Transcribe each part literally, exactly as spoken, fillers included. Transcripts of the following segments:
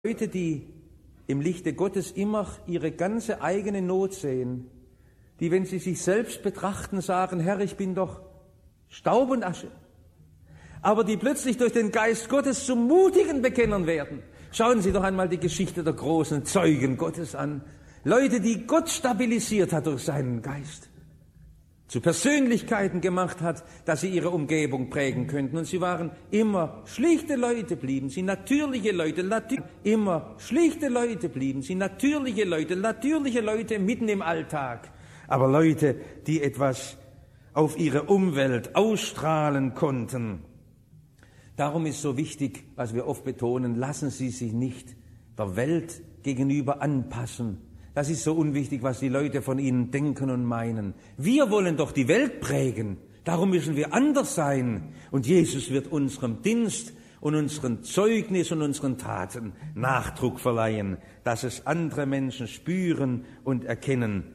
Leute, die im Lichte Gottes immer ihre ganze eigene Not sehen, die, wenn sie sich selbst betrachten, sagen, Herr, ich bin doch Staub und Asche, aber die plötzlich durch den Geist Gottes zu mutigen Bekennern werden. Schauen Sie doch einmal die Geschichte der großen Zeugen Gottes an. Leute, die Gott stabilisiert hat durch seinen Geist, zu Persönlichkeiten gemacht hat, dass sie ihre Umgebung prägen könnten. Und sie waren immer schlichte Leute, blieben sie natürliche Leute, natür- immer schlichte Leute blieben sie, natürliche Leute, natürliche Leute mitten im Alltag. Aber Leute, die etwas auf ihre Umwelt ausstrahlen konnten. Darum ist so wichtig, was wir oft betonen, lassen Sie sich nicht der Welt gegenüber anpassen. Das ist so unwichtig, was die Leute von Ihnen denken und meinen. Wir wollen doch die Welt prägen. Darum müssen wir anders sein. Und Jesus wird unserem Dienst und unseren Zeugnis und unseren Taten Nachdruck verleihen, dass es andere Menschen spüren und erkennen.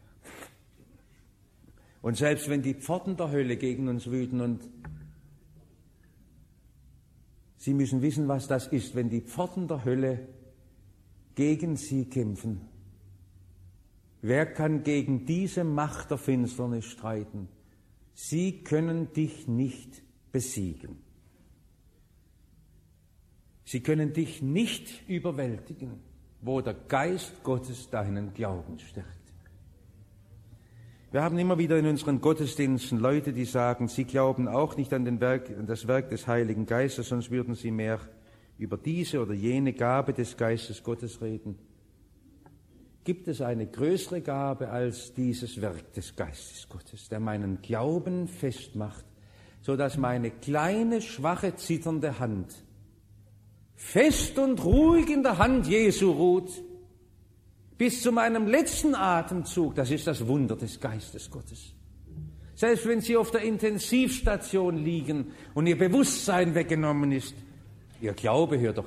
Und selbst wenn die Pforten der Hölle gegen uns wüten, und Sie müssen wissen, was das ist, wenn die Pforten der Hölle gegen Sie kämpfen. Wer kann gegen diese Macht der Finsternis streiten? Sie können dich nicht besiegen. Sie können dich nicht überwältigen, wo der Geist Gottes deinen Glauben stärkt. Wir haben immer wieder in unseren Gottesdiensten Leute, die sagen, sie glauben auch nicht an, den Werk, an das Werk des Heiligen Geistes, sonst würden sie mehr über diese oder jene Gabe des Geistes Gottes reden. Gibt es eine größere Gabe als dieses Werk des Geistes Gottes, der meinen Glauben festmacht, so dass meine kleine, schwache, zitternde Hand fest und ruhig in der Hand Jesu ruht, bis zu meinem letzten Atemzug? Das ist das Wunder des Geistes Gottes. Selbst wenn Sie auf der Intensivstation liegen und Ihr Bewusstsein weggenommen ist, Ihr Glaube hört doch